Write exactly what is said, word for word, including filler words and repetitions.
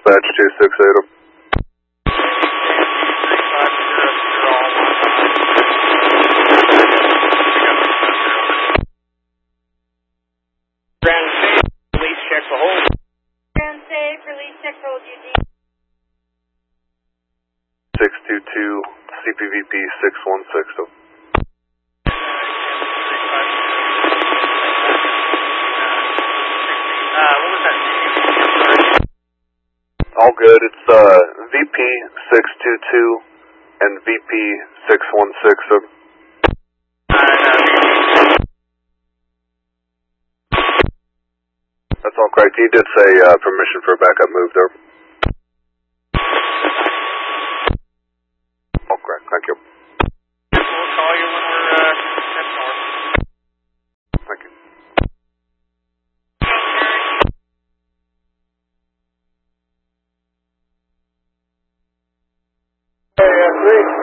dispatch two six eight. Grand Safe, release check for hold. Grand Safe, release check for hold U G. six two two, C P V P six one six. Uh, what was that? All good. It's uh, V P six two two and V P six one six. That's all correct. You did say uh, permission for a backup move there. All correct. Thank you. We'll call you when we're uh, heading north. Thank you. Hey, uh, three.